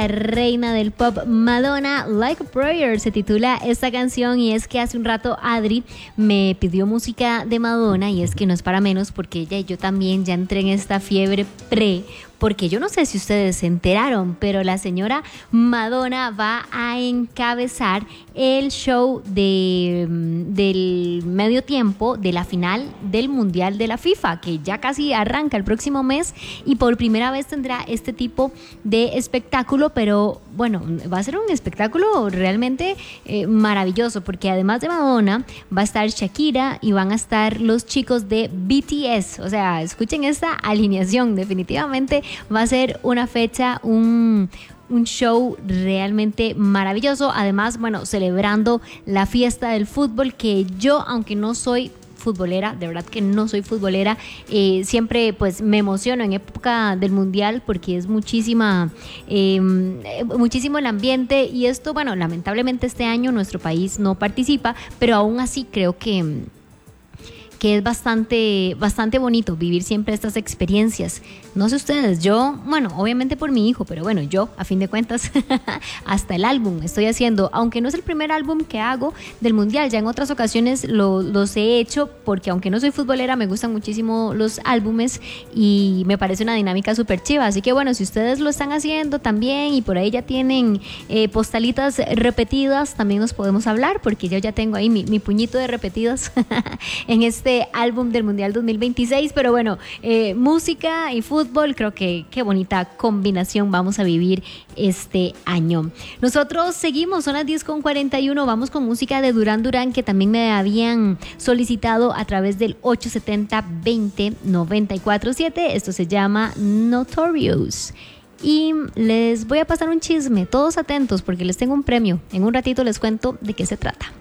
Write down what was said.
Reina del pop Madonna, Like a Prayer se titula esta canción, y es que hace un rato Adri me pidió música de Madonna, y es que no es para menos porque ella y yo también ya entré en esta fiebre porque yo no sé si ustedes se enteraron, pero la señora Madonna va a encabezar el show del medio tiempo de la final del Mundial de la FIFA, que ya casi arranca el próximo mes, y por primera vez tendrá este tipo de espectáculo, pero bueno, va a ser un espectáculo realmente maravilloso, porque además de Madonna va a estar Shakira y van a estar los chicos de BTS. O sea, escuchen esta alineación, definitivamente va a ser una fecha, un show realmente maravilloso. Además, bueno, celebrando la fiesta del fútbol, que yo, aunque no soy futbolera, de verdad que no soy futbolera, siempre pues me emociono en época del mundial porque es muchísimo el ambiente, y esto, bueno, lamentablemente este año nuestro país no participa, pero aún así creo que es bastante bonito vivir siempre estas experiencias. No sé ustedes, yo, bueno, obviamente por mi hijo, pero bueno, yo, a fin de cuentas, hasta el álbum estoy haciendo, aunque no es el primer álbum que hago del Mundial, ya en otras ocasiones los he hecho, porque aunque no soy futbolera, me gustan muchísimo los álbumes y me parece una dinámica súper chiva. Así que bueno, si ustedes lo están haciendo también y por ahí ya tienen postalitas repetidas, también nos podemos hablar, porque yo ya tengo ahí mi puñito de repetidas en este álbum del Mundial 2026. Pero bueno, música y fútbol, creo que qué bonita combinación vamos a vivir este año. Nosotros seguimos, son las 10:41, vamos con música de Duran Duran, que también me habían solicitado a través del 870-20-947. Esto se llama Notorious. Y les voy a pasar un chisme, todos atentos porque les tengo un premio. En un ratito les cuento de qué se trata.